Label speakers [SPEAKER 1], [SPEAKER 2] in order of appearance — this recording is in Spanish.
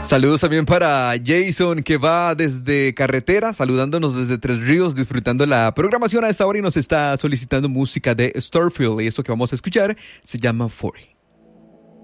[SPEAKER 1] Saludos también para Jason, que va desde carretera, saludándonos desde Tres Ríos, disfrutando la programación a esta hora y nos está solicitando música de Starfield. Y eso que vamos a escuchar se llama Fury.